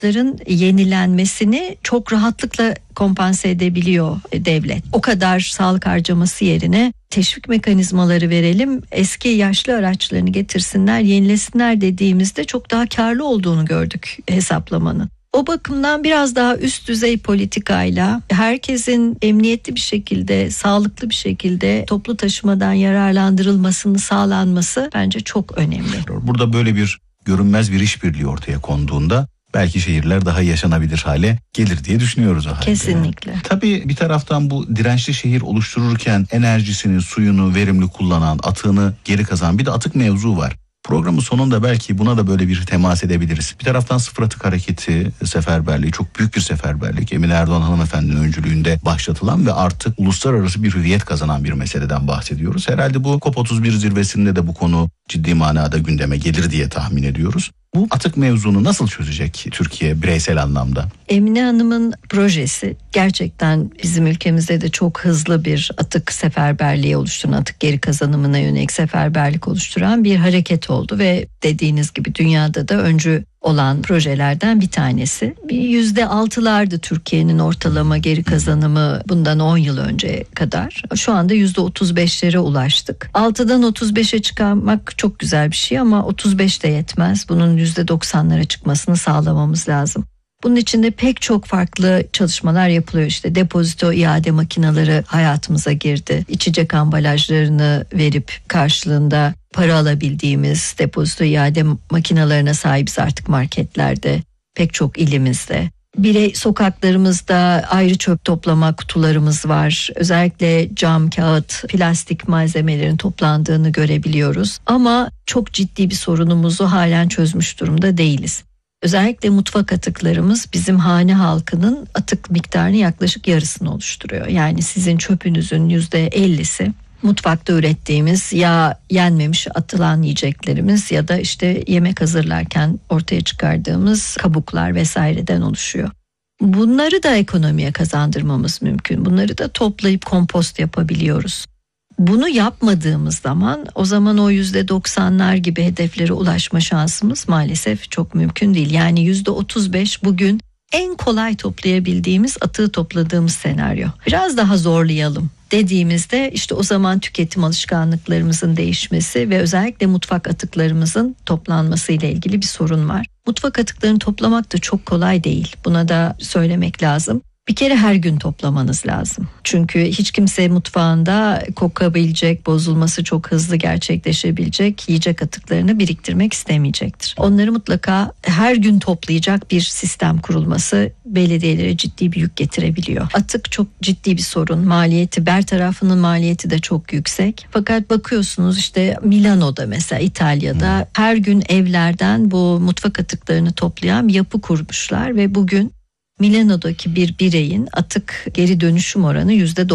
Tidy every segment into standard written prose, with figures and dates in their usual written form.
atıkların yenilenmesini çok rahatlıkla kompanse edebiliyor devlet. O kadar sağlık harcaması yerine teşvik mekanizmaları verelim, eski yaşlı araçlarını getirsinler, yenilesinler dediğimizde çok daha karlı olduğunu gördük hesaplamanın. O bakımdan biraz daha üst düzey politikayla herkesin emniyetli bir şekilde, sağlıklı bir şekilde toplu taşımadan yararlandırılmasını sağlanması bence çok önemli. Burada böyle bir görünmez bir işbirliği ortaya konduğunda belki şehirler daha yaşanabilir hale gelir diye düşünüyoruz o halde. Kesinlikle. Tabii bir taraftan bu dirençli şehir oluştururken enerjisini, suyunu verimli kullanan, atığını geri kazanan bir de atık mevzu var. Programın sonunda belki buna da böyle bir temas edebiliriz. Bir taraftan sıfır atık hareketi, seferberliği, çok büyük bir seferberlik. Emine Erdoğan hanımefendinin öncülüğünde başlatılan ve artık uluslararası bir hüviyet kazanan bir meseleden bahsediyoruz. Herhalde bu COP31 zirvesinde de bu konu ciddi manada gündeme gelir diye tahmin ediyoruz. Bu atık mevzunu nasıl çözecek Türkiye bireysel anlamda? Emine Hanım'ın projesi gerçekten bizim ülkemizde de çok hızlı bir atık seferberliği oluşturan, atık geri kazanımına yönelik seferberlik oluşturan bir hareket oldu ve dediğiniz gibi dünyada da öncü olan projelerden bir tanesi. %6'lardı Türkiye'nin ortalama geri kazanımı bundan 10 yıl önce kadar. Şu anda %35'lere ulaştık. 6'dan 35'e çıkarmak çok güzel bir şey ama 35 de yetmez. Bunun %90'lara çıkmasını sağlamamız lazım. Bunun için de pek çok farklı çalışmalar yapılıyor. İşte depozito iade makineleri hayatımıza girdi. İçecek ambalajlarını verip karşılığında para alabildiğimiz depozito iade makinelerine sahibiz artık marketlerde, pek çok ilimizde. Birey sokaklarımızda ayrı çöp toplama kutularımız var. Özellikle cam, kağıt, plastik malzemelerin toplandığını görebiliyoruz. Ama çok ciddi bir sorunumuzu halen çözmüş durumda değiliz. Özellikle mutfak atıklarımız bizim hane halkının atık miktarının yaklaşık yarısını oluşturuyor. Yani sizin çöpünüzün %50'si mutfakta ürettiğimiz ya yenmemiş atılan yiyeceklerimiz ya da işte yemek hazırlarken ortaya çıkardığımız kabuklar vesaireden oluşuyor. Bunları da ekonomiye kazandırmamız mümkün. Bunları da toplayıp kompost yapabiliyoruz. Bunu yapmadığımız zaman o zaman o %90'lar gibi hedeflere ulaşma şansımız maalesef çok mümkün değil. Yani %35 bugün en kolay toplayabildiğimiz atığı topladığımız senaryo. Biraz daha zorlayalım dediğimizde işte o zaman tüketim alışkanlıklarımızın değişmesi ve özellikle mutfak atıklarımızın toplanması ile ilgili bir sorun var. Mutfak atıklarını toplamak da çok kolay değil. Buna da söylemek lazım. Bir kere her gün toplamanız lazım. Çünkü hiç kimse mutfağında kokabilecek, bozulması çok hızlı gerçekleşebilecek yiyecek atıklarını biriktirmek istemeyecektir. Onları mutlaka her gün toplayacak bir sistem kurulması belediyelere ciddi bir yük getirebiliyor. Atık çok ciddi bir sorun. Maliyeti, bertarafının maliyeti de çok yüksek. Fakat bakıyorsunuz işte Milano'da mesela İtalya'da her gün evlerden bu mutfak atıklarını toplayan bir yapı kurmuşlar ve bugün Milano'daki bir bireyin atık geri dönüşüm oranı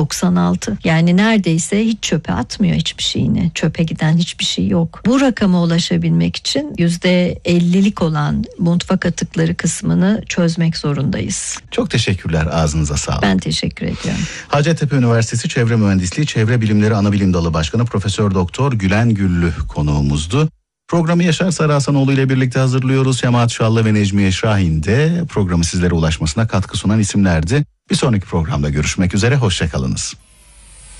%96. Yani neredeyse hiç çöpe atmıyor hiçbir şeyini. Çöpe giden hiçbir şey yok. Bu rakama ulaşabilmek için %50'lik olan mutfak atıkları kısmını çözmek zorundayız. Çok teşekkürler, ağzınıza sağlık. Ben teşekkür ediyorum. Hacettepe Üniversitesi Çevre Mühendisliği Çevre Bilimleri Anabilim Dalı Başkanı Profesör Doktor Gülen Güllü konuğumuzdu. Programı Yaşar Sarıhasanoğlu ile birlikte hazırlıyoruz. Şemaat Şallı ve Necmiye Şahin de programı sizlere ulaşmasına katkı sunan isimlerdi. Bir sonraki programda görüşmek üzere, hoşçakalınız.